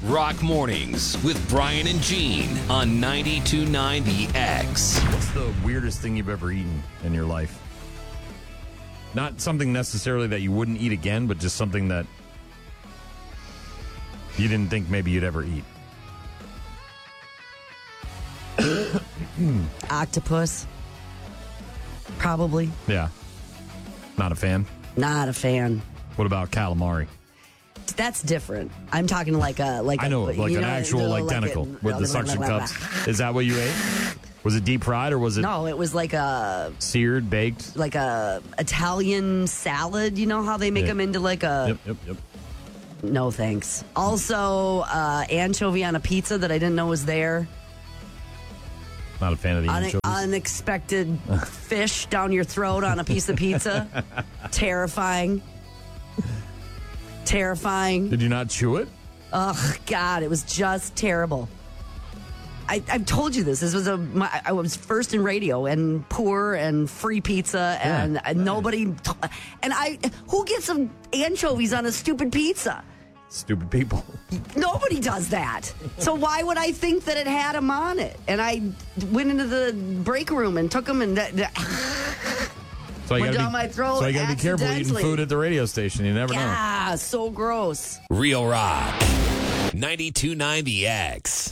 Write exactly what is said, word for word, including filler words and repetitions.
Rock Mornings with Brian and Gene on ninety-two point nine The X. What's the weirdest thing you've ever eaten in your life? Not something necessarily that you wouldn't eat again, but just something that you didn't think maybe you'd ever eat. Octopus. Probably. Yeah. Not a fan? Not a fan. What about calamari? That's different. I'm talking like a like I know, a, like you an know, actual like, like tentacle a- with the suction cups. Is that what you ate? Was it deep fried or was it No, it was like a seared, baked? like a Italian salad. You know how they make Yeah. them into like a Yep, yep, yep. no thanks. Also, uh, anchovy on a pizza that I didn't know was there. Not a fan of the Une- anchovies. unexpected fish down your throat on a piece of pizza. Terrifying. Terrifying. Did you not chew it? Ugh, God, it was just terrible. I, I've told you this. This was a. My, I was first in radio and poor and free pizza and, Yeah. and nobody. T- and I, who gets some anchovies on a stupid pizza? Stupid people. Nobody does that. So why would I think that it had them on it? And I went into the break room and took them and that, that, So you Went gotta down be, my throat So you got to be careful eating accidentally. food at the radio station. You never know. yeah, so gross. Real Rock. ninety-two point nine The X.